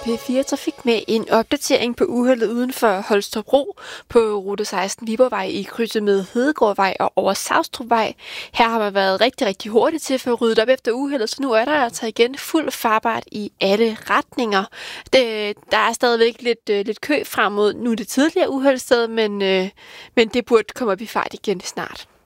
P4 Trafik med en opdatering på uheldet uden for Holstebro på rute 16 Viborgvej i krydset med Hedegårdvej og over Savstrupvej. Her har man været rigtig, rigtig hurtigt til at få ryddet op efter uheldet, så nu er der altså igen fuld farbart i alle retninger. Der er stadigvæk lidt kø frem mod nu det tidligere uheldssted, men det burde komme op i fart igen snart.